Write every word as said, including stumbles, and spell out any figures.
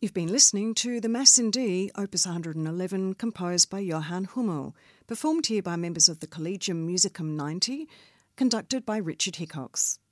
You've been listening to the Mass in D, Opus one hundred eleven, composed by Johann Hummel, performed here by members of the Collegium Musicum ninety, conducted by Richard Hickox.